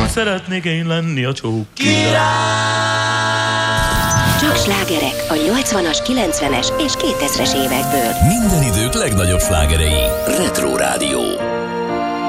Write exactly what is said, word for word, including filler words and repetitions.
szeretnék én lenni a csók király. Csak slágerek a nyolcvanas, kilencvenes és kétezres évekből. Minden idők legnagyobb slágerei. Retro Rádió.